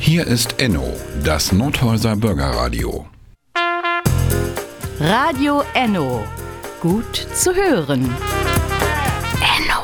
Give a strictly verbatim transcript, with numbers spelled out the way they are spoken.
Hier ist Enno, das Nothäuser Bürgerradio. Radio Enno. Gut zu hören. Enno.